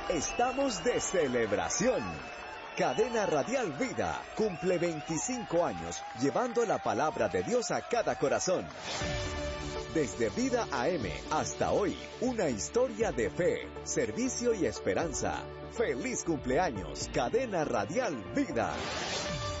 estamos de celebración. Cadena Radial Vida cumple 25 años llevando la palabra de Dios a cada corazón. Desde Vida AM hasta hoy, una historia de fe, servicio y esperanza. ¡Feliz cumpleaños, Cadena Radial Vida!